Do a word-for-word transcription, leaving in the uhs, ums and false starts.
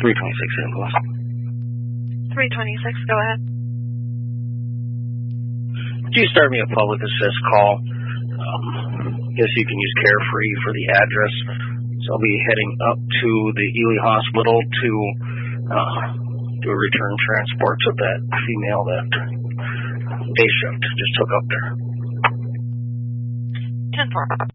three twenty-six ambulance. three twenty-six, go ahead. Could you start me a public assist call? Um, I guess you can use Carefree for the address. So I'll be heading up to the Ely Hospital to uh, do a return transport to that female that day shift just took up there. ten four.